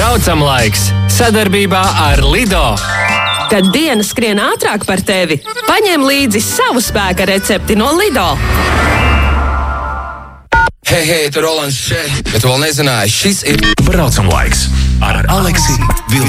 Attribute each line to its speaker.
Speaker 1: Braucamlaiks sadarbībā ar Lido.
Speaker 2: Kad diena skrien ātrāk par tevi, paņem līdzi savu spēka recepti no Lido.
Speaker 3: Hei, tur Rolands šeit, bet vēl nezināju, šis ir
Speaker 4: Braucamlaiks ar Aleksi Vilku.